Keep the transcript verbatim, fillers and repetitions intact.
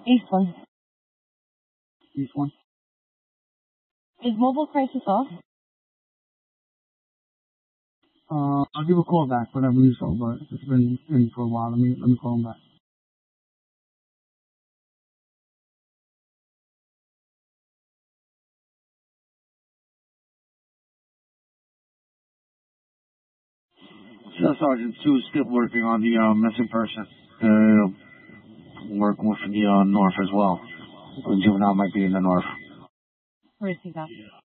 East one. East one. Is mobile crisis off? Uh, I'll give a call back, but I believe so, but it's been in for a while. Let me, let me call him back. So, Sergeant Sue's still working on the uh, missing person. Uh, working with the uh, north as well. The juvenile might be in the north. Where is he, Doc?